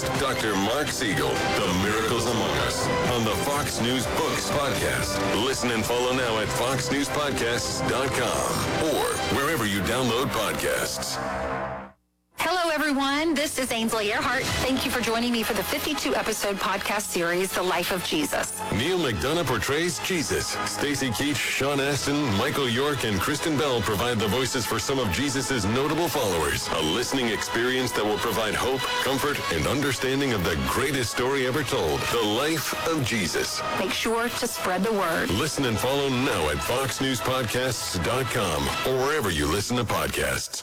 Dr. Mark Siegel, The Miracles Among Us, on the Fox News Books podcast. Listen and follow now at foxnewspodcasts.com or wherever you download podcasts. Hello, everyone. This is Ainsley Earhart. Thank you for joining me for the 52-episode podcast series, The Life of Jesus. Neil McDonough portrays Jesus. Stacy Keach, Sean Astin, Michael York, and Kristen Bell provide the voices for some of Jesus' notable followers. A listening experience that will provide hope, comfort, and understanding of the greatest story ever told, The Life of Jesus. Make sure to spread the word. Listen and follow now at foxnewspodcasts.com or wherever you listen to podcasts.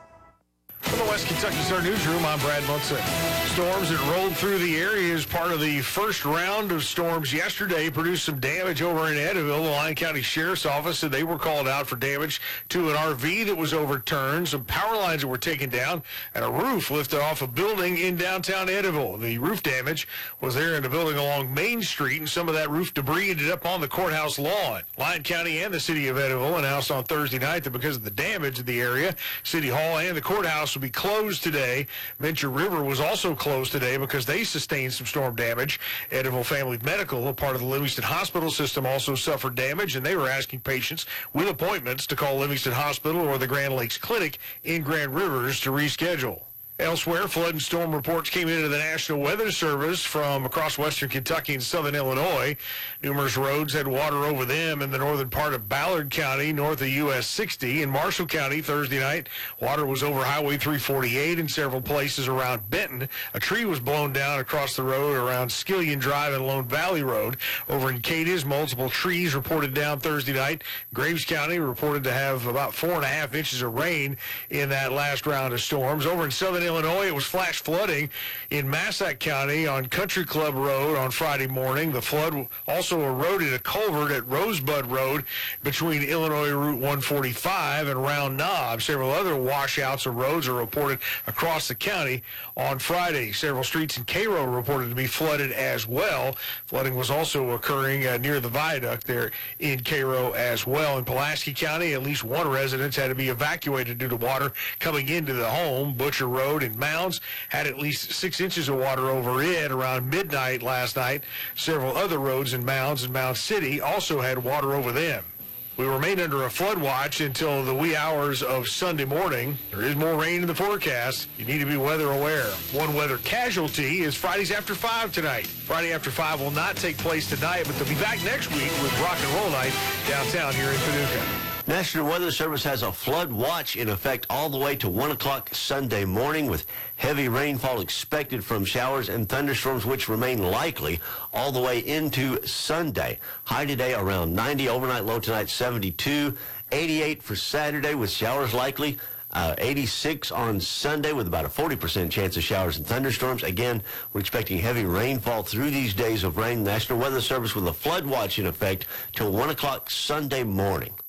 From the West Kentucky Star Newsroom, I'm Brad Munson. Storms that rolled through the area as part of the first round of storms yesterday produced some damage over in Eddyville. The Lyon County Sheriff's Office said they were called out for damage to an RV that was overturned, some power lines that were taken down, and a roof lifted off a building in downtown Eddyville. The roof damage was there in a building along Main Street, and some of that roof debris ended up on the courthouse lawn. Lyon County and the city of Eddyville announced on Thursday night that because of the damage in the area, City Hall and the courthouse will be closed today. Venture River was also closed today because they sustained some storm damage. Eddyville Family Medical, a part of the Livingston Hospital system, also suffered damage, and they were asking patients with appointments to call Livingston Hospital or the Grand Lakes Clinic in Grand Rivers to reschedule. Elsewhere, flood and storm reports came into the National Weather Service from across western Kentucky and southern Illinois. Numerous roads had water over them in the northern part of Ballard County, north of US 60. In Marshall County, Thursday night, water was over Highway 348 in several places around Benton. A tree was blown down across the road around Skillion Drive and Lone Valley Road. Over in Cadiz, multiple trees reported down Thursday night. Graves County reported to have about 4.5 inches of rain in that last round of storms. Over in southern Illinois, it was flash flooding in Massac County on Country Club Road on Friday morning. The flood also eroded a culvert at Rosebud Road between Illinois Route 145 and Round Knob. Several other washouts of roads are reported across the county on Friday. Several streets in Cairo reported to be flooded as well. Flooding was also occurring near the viaduct there in Cairo as well. In Pulaski County, at least one residence had to be evacuated due to water coming into the home. Butcher Road in Mounds had at least 6 inches of water over it around midnight last night. Several other roads in Mounds and Mound City also had water over them. We remain under a flood watch until the wee hours of Sunday morning. There is more rain in the forecast. You need to be weather aware. One weather casualty is Fridays After 5 tonight. Friday After 5 will not take place tonight, but they'll be back next week with Rock and Roll Night downtown here in Paducah. National Weather Service has a flood watch in effect all the way to 1 o'clock Sunday morning, with heavy rainfall expected from showers and thunderstorms, which remain likely all the way into Sunday. High today around 90, overnight low tonight 72, 88 for Saturday with showers likely. 86 on Sunday with about a 40% chance of showers and thunderstorms. Again, we're expecting heavy rainfall through these days of rain. National Weather Service with a flood watch in effect till 1 o'clock Sunday morning.